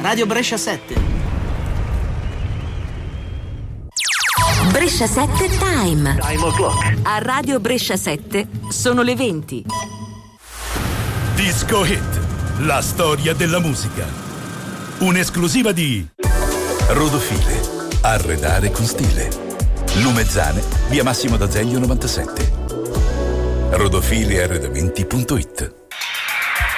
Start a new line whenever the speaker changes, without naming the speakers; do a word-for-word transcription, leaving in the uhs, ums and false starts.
Radio Brescia sette.
Brescia sette Time.
Time o'clock.
A Radio Brescia sette sono le venti.
Disco Hit, la storia della musica. Un'esclusiva di Rodofile, arredare con stile. Lumezzane, via Massimo d'Azeglio novantasette. rodofile arredamenti punto it.